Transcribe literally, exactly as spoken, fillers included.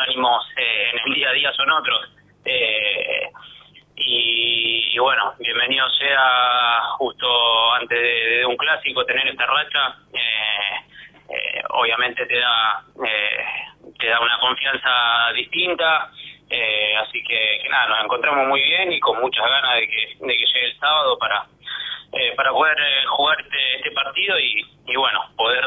ánimos eh, en el día a día son otros. Eh, y, y bueno, bienvenido sea justo antes de, de un clásico tener esta racha. Eh, eh, obviamente te da eh, te da una confianza distinta. Eh, así que, que nada, nos encontramos muy bien y con muchas ganas de que, de que llegue el sábado para, eh, para poder eh, jugar este, este partido y, y bueno, poder